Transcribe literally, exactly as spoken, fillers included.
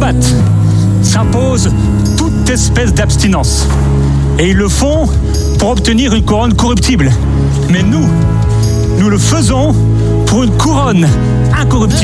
combattent s'imposent toute espèce d'abstinence. Et ils le font pour obtenir une couronne corruptible. Mais nous, nous le faisons pour une couronne incorruptible.